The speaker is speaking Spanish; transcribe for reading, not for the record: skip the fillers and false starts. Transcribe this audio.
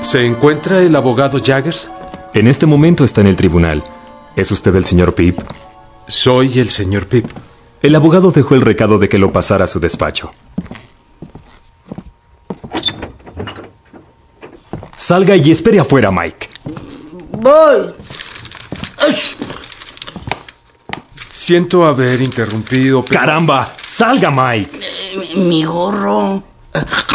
¿Se encuentra el abogado Jaggers? En este momento está en el tribunal. ¿Es usted el señor Pip? Soy el señor Pip. El abogado dejó el recado de que lo pasara a su despacho. Salga y espere afuera, Mike. Voy. Siento haber interrumpido, pero... ¡Caramba! ¡Salga, Mike! Mi gorro.